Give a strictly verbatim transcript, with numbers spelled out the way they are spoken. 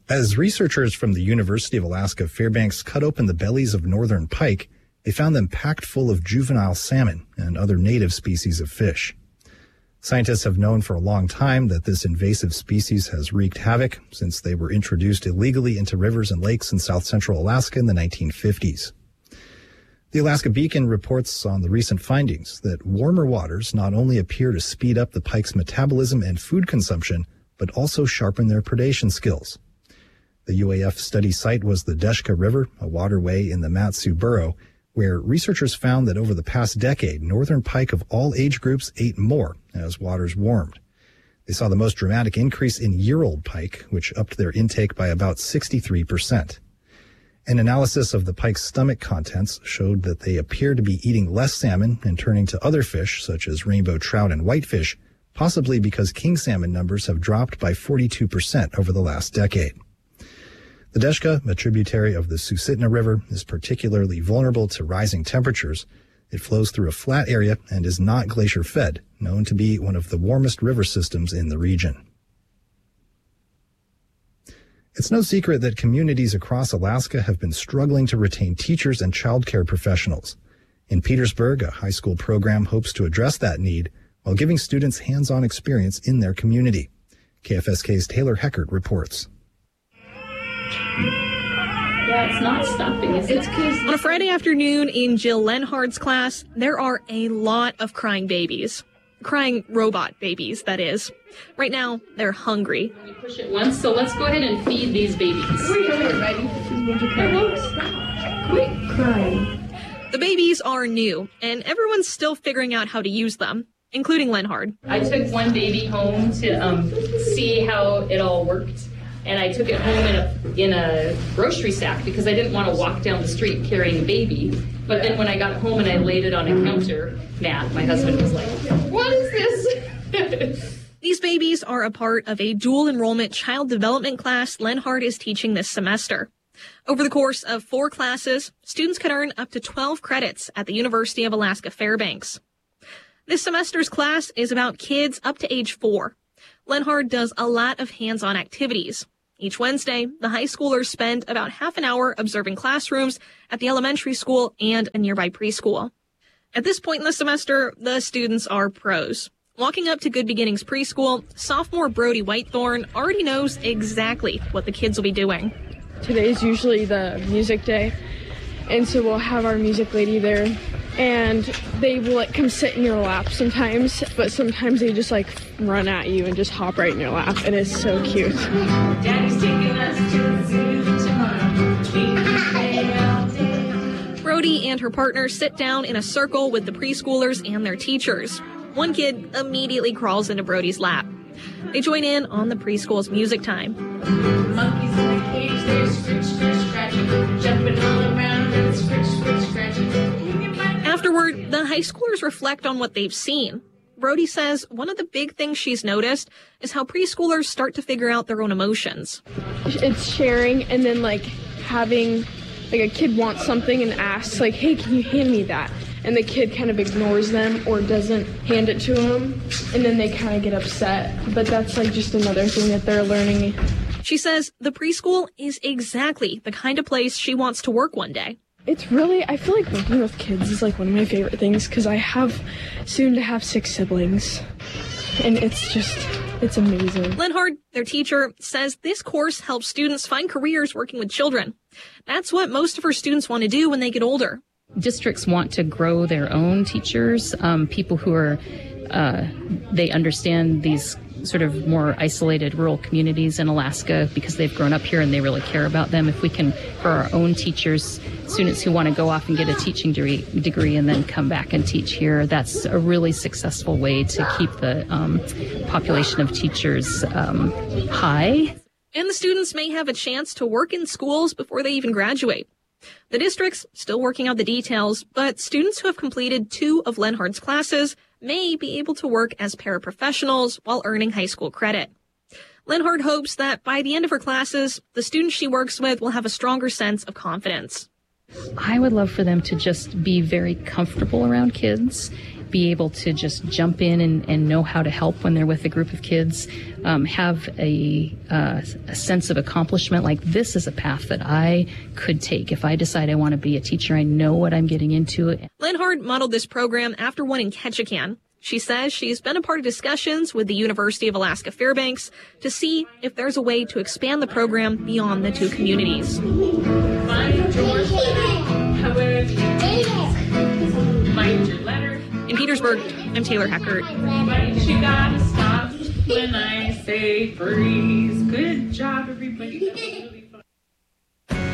As researchers from the University of Alaska Fairbanks cut open the bellies of northern pike, they found them packed full of juvenile salmon and other native species of fish. Scientists have known for a long time that this invasive species has wreaked havoc since they were introduced illegally into rivers and lakes in south central Alaska in the nineteen fifties. The Alaska Beacon reports on the recent findings that warmer waters not only appear to speed up the pike's metabolism and food consumption, but also sharpen their predation skills. The U A F study site was the Deshka River, a waterway in the Mat-Su Borough, where researchers found that over the past decade, northern pike of all age groups ate more as waters warmed. They saw the most dramatic increase in year-old pike, which upped their intake by about sixty-three percent. An analysis of the pike's stomach contents showed that they appear to be eating less salmon and turning to other fish, such as rainbow trout and whitefish, possibly because king salmon numbers have dropped by forty-two percent over the last decade. The Deshka, a tributary of the Susitna River, is particularly vulnerable to rising temperatures. It flows through a flat area and is not glacier-fed, known to be one of the warmest river systems in the region. It's no secret that communities across Alaska have been struggling to retain teachers and childcare professionals. In Petersburg, a high school program hopes to address that need while giving students hands-on experience in their community. K F S K's Taylor Heckert reports. Yeah, it's not stopping. It's, it's On a Friday afternoon in Jill Lenhard's class, there are a lot of crying babies. Crying robot babies, that is. Right now, they're hungry. You push it once, so let's go ahead and feed these babies. Wait, wait, ready? Quit crying. The babies are new, and everyone's still figuring out how to use them, including Lenhard. I took one baby home to um, see how it all worked. And I took it home in a in a grocery sack because I didn't want to walk down the street carrying a baby. But then when I got home and I laid it on a counter, Matt, my husband, was like, "What is this?" These babies are a part of a dual enrollment child development class Lenhard is teaching this semester. Over the course of four classes, students can earn up to twelve credits at the University of Alaska Fairbanks. This semester's class is about kids up to age four. Lenhard does a lot of hands-on activities. Each Wednesday, the high schoolers spend about half an hour observing classrooms at the elementary school and a nearby preschool. At this point in the semester, the students are pros. Walking up to Good Beginnings Preschool, sophomore Brody Whitethorn already knows exactly what the kids will be doing. Today's usually the music day, and so we'll have our music lady there, and they will like come sit in your lap sometimes, but sometimes they just like run at you and just hop right in your lap, and it's so cute. Daddy's taking us to the zoo tomorrow. Brody and her partner sit down in a circle with the preschoolers and their teachers. One kid immediately crawls into Brody's lap. They join in on the preschool's music time. Monkeys in the cage, they're scritch, scritch, scratching, jumping all around and scritch, scritch, scratching. Afterward, the high schoolers reflect on what they've seen. Brody says one of the big things she's noticed is how preschoolers start to figure out their own emotions. It's sharing, and then like having like a kid wants something and asks like, "Hey, can you hand me that?" And the kid kind of ignores them or doesn't hand it to them, and then they kind of get upset. But that's like just another thing that they're learning. She says the preschool is exactly the kind of place she wants to work one day. It's really, I feel like working with kids is like one of my favorite things because I have soon to have six siblings, and it's just, it's amazing. Lenhard, their teacher, says this course helps students find careers working with children. That's what most of her students want to do when they get older. Districts want to grow their own teachers, um, people who are, uh, they understand these sort of more isolated rural communities in Alaska because they've grown up here and they really care about them. If we can grow our own teachers, students who want to go off and get a teaching degree, degree and then come back and teach here, that's a really successful way to keep the um, population of teachers um, high. And the students may have a chance to work in schools before they even graduate. The district's still working out the details, but students who have completed two of Lenhard's classes may be able to work as paraprofessionals while earning high school credit. Lenhard hopes that by the end of her classes, the students she works with will have a stronger sense of confidence. I would love for them to just be very comfortable around kids, be able to just jump in and, and know how to help when they're with a group of kids, um, have a, uh, a sense of accomplishment, like this is a path that I could take. If I decide I want to be a teacher, I know what I'm getting into. Lenhart modeled this program after one in Ketchikan. She says she's been a part of discussions with the University of Alaska Fairbanks to see if there's a way to expand the program beyond the two communities. In Petersburg, I'm Taylor Heckert. You gotta stop when I say freeze. Good job, everybody.